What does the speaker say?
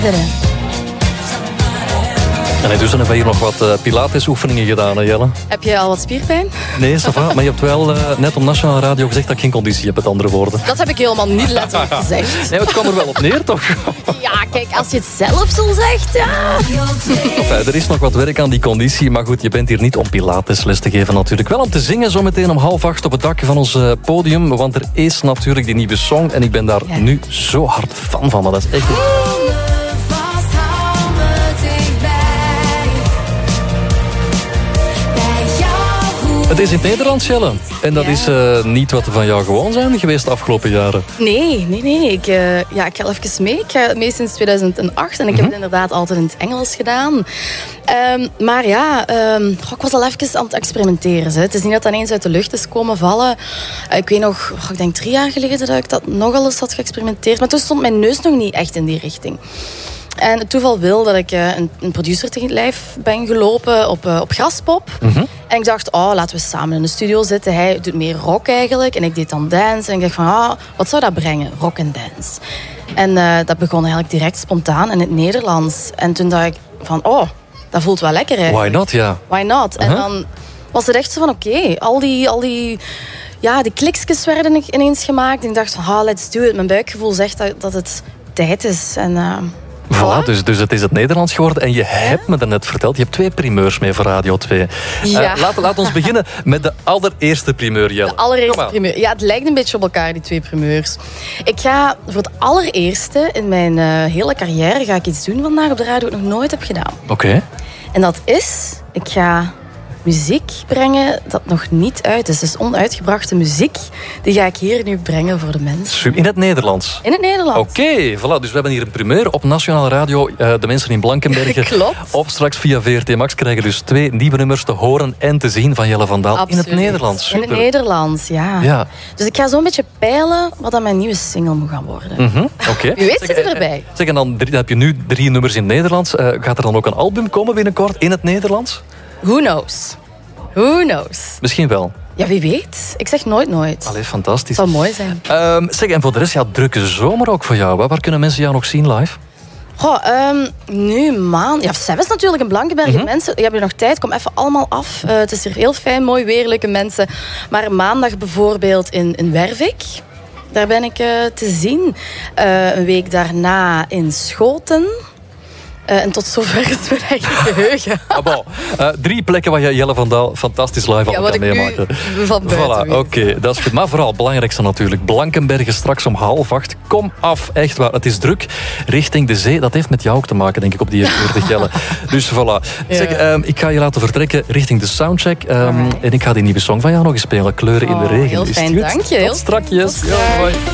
En intussen hebben we hier nog wat pilatesoefeningen gedaan, hè, Jelle? Heb je al wat spierpijn? Nee, ça va, maar je hebt wel net op Nationale Radio gezegd dat ik geen conditie heb, met andere woorden. Dat heb ik helemaal niet letterlijk gezegd. Nee, het kwam er wel op neer, toch? Ja, kijk, als je het zelf zo zegt, ja. Enfin, er is nog wat werk aan die conditie, maar goed, je bent hier niet om pilatesles te geven natuurlijk. Wel om te zingen, zometeen om 7:30 op het dak van ons podium, want er is natuurlijk die nieuwe song en ik ben daar nu zo hard fan van, maar dat is echt... Het is in het Nederlands, Jelle. En dat is niet wat we van jou gewoon zijn geweest de afgelopen jaren. Nee. Ik ga even mee. Ik ga mee sinds 2008 en ik heb het inderdaad altijd in het Engels gedaan. Maar ja, ik was al even aan het experimenteren. Het is niet dat dat ineens uit de lucht is komen vallen. Ik weet nog, ik denk 3 jaar geleden dat ik dat nogal eens had geëxperimenteerd. Maar toen stond mijn neus nog niet echt in die richting. En het toeval wil dat ik een producer tegen het lijf ben gelopen op Graspop. En ik dacht, laten we samen in de studio zitten. Hij doet meer rock eigenlijk en ik deed dan dance. En ik dacht van, wat zou dat brengen? Rock en dance. En dat begon eigenlijk direct spontaan in het Nederlands. En toen dacht ik van, dat voelt wel lekker eigenlijk. Why not, ja. Why not? En dan was het echt zo van, oké, al die kliksjes werden ineens gemaakt. En ik dacht van, let's do it. Mijn buikgevoel zegt dat het tijd is. En... Voilà, dus het is het Nederlands geworden. En je hebt me daarnet verteld, je hebt 2 primeurs mee voor Radio 2. Ja. Laat ons beginnen met de allereerste primeur, Jelle. De allereerste primeur. Ja, het lijkt een beetje op elkaar, die 2 primeurs. Ik ga voor het allereerste in mijn hele carrière ga ik iets doen vandaag op de radio dat ik nog nooit heb gedaan. Oké. En dat is, ik ga muziek brengen dat nog niet uit is. Dus onuitgebrachte muziek, die ga ik hier nu brengen voor de mensen. In het Nederlands? In het Nederlands. Oké, voilà. Dus we hebben hier een primeur op Nationale Radio. De mensen in Blankenberge. Klopt. Of straks via VRT Max krijgen dus 2 nieuwe nummers te horen en te zien van Jelle van Daal. Absoluut. In het Nederlands. Super. In het Nederlands, ja. Dus ik ga zo'n beetje peilen wat dan mijn nieuwe single moet gaan worden. Oké. Wie weet zit er erbij. Zeg, en dan heb je nu 3 nummers in het Nederlands. Gaat er dan ook een album komen binnenkort in het Nederlands? Who knows? Who knows? Misschien wel. Ja, wie weet. Ik zeg nooit. Allee, fantastisch. Het zal mooi zijn. Zeg, en voor de rest, drukke zomer ook voor jou. Hè? Waar kunnen mensen jou nog zien live? Nu maand... Ja, Seves natuurlijk in Blankenberge. Mensen, je hebt nog tijd, kom even allemaal af. Het is hier heel fijn, mooi weer, leuke mensen. Maar maandag bijvoorbeeld in Wervik. Daar ben ik te zien. Een week daarna in Schoten. En tot zover is mijn eigen geheugen. 3 plekken waar je Jelle van Daal fantastisch live al kan meemaken. Van buiten voilà, oké, dat is goed. Maar vooral het belangrijkste natuurlijk. Blankenberge straks om 7:30. Kom af, echt waar. Het is druk richting de zee. Dat heeft met jou ook te maken, denk ik, op die 40 Jelle. Dus voilà. Zeg, ik ga je laten vertrekken richting de soundcheck. En ik ga die nieuwe song van jou nog eens spelen. Kleuren in de regen. Heel fijn, dank je. Tot strakjes. Tot straks.